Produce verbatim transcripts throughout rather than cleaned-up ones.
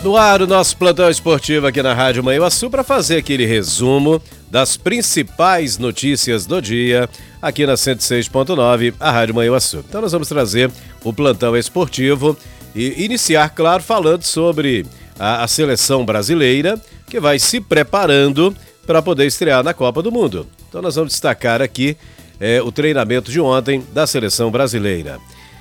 No ar, o nosso plantão esportivo aqui na Rádio Manhuaçu para fazer aquele resumo das principais notícias do dia aqui na cento e seis ponto nove, a Rádio Manhuaçu. Então nós vamos trazer o plantão esportivo e iniciar, claro, falando sobre a, a seleção brasileira que vai se preparando para poder estrear na Copa do Mundo. Então nós vamos destacar aqui é, o treinamento de ontem da seleção brasileira.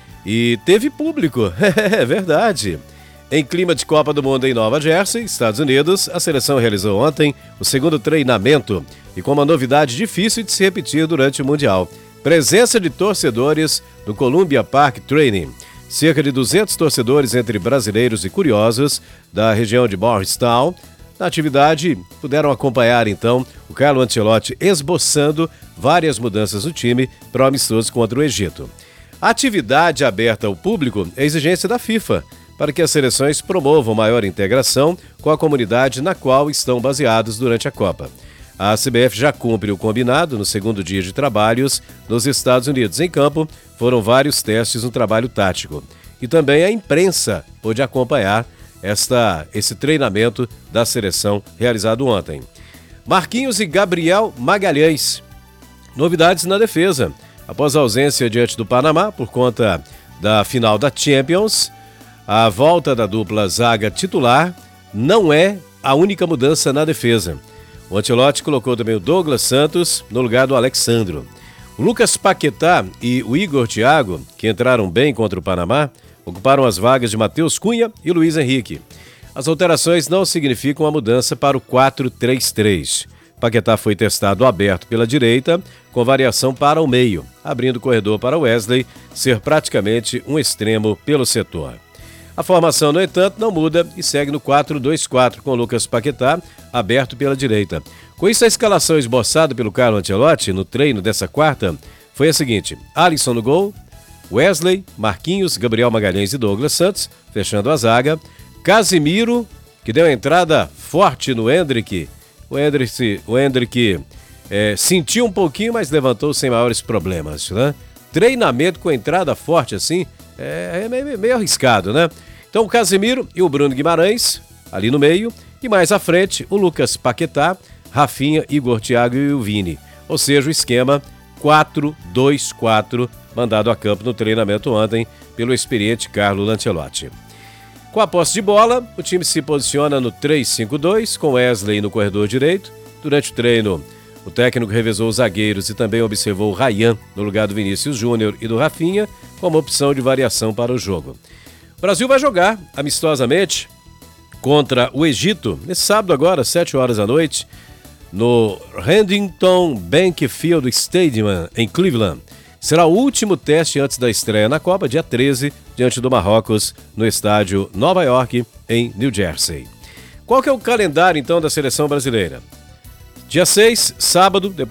E teve público, é verdade. Em clima de Copa do Mundo em Nova Jersey, Estados Unidos, a seleção realizou ontem o segundo treinamento e com uma novidade difícil de se repetir durante o Mundial. Presença de torcedores no Columbia Park Training. Cerca de duzentos torcedores entre brasileiros e curiosos da região de Morristown. Na atividade, puderam acompanhar então o Carlo Ancelotti esboçando várias mudanças no time para o amistoso contra o Egito. A atividade aberta ao público é exigência da FIFA, para que as seleções promovam maior integração com a comunidade na qual estão baseados durante a Copa. A C B F já cumpre o combinado no segundo dia de trabalhos nos Estados Unidos. Em campo, foram vários testes no trabalho tático. E também a imprensa pôde acompanhar esta, esse treinamento da seleção realizado ontem. Marquinhos e Gabriel Magalhães. Novidades na defesa. Após a ausência diante do Panamá por conta da final da Champions, a volta da dupla zaga titular não é a única mudança na defesa. O Ancelotti colocou também o Douglas Santos no lugar do Alexandro. O Lucas Paquetá e o Igor Thiago, que entraram bem contra o Panamá, ocuparam as vagas de Matheus Cunha e Luiz Henrique. As alterações não significam a mudança para o quatro três três. Paquetá foi testado aberto pela direita, com variação para o meio, abrindo o corredor para Wesley ser praticamente um extremo pelo setor. A formação, no entanto, não muda e segue no quatro dois quatro, com Lucas Paquetá aberto pela direita. Com isso, a escalação esboçada pelo Carlo Ancelotti no treino dessa quarta foi a seguinte: Alisson no gol, Wesley, Marquinhos, Gabriel Magalhães e Douglas Santos, fechando a zaga, Casimiro, que deu entrada forte no Endrick. O Endrick, o Endrick é, sentiu um pouquinho, mas levantou sem maiores problemas, né? Treinamento com entrada forte assim é, é meio, meio arriscado, né? Então o Casimiro e o Bruno Guimarães ali no meio e mais à frente o Lucas Paquetá, Rafinha, Igor Thiago e o Vini. Ou seja, o esquema quatro dois quatro mandado a campo no treinamento ontem pelo experiente Carlo Ancelotti. Com a posse de bola, o time se posiciona no três cinco dois, com Wesley no corredor direito. Durante o treino, o técnico revezou os zagueiros e também observou o Ryan no lugar do Vinícius Júnior e do Rafinha, como opção de variação para o jogo. O Brasil vai jogar amistosamente contra o Egito, nesse sábado agora, sete horas da noite, no Huntington Bank Field Stadium, em Cleveland. Será o último teste antes da estreia na Copa, dia treze, diante do Marrocos, no estádio Nova York, em New Jersey. Qual que é o calendário, então, da seleção brasileira? Dia seis, sábado,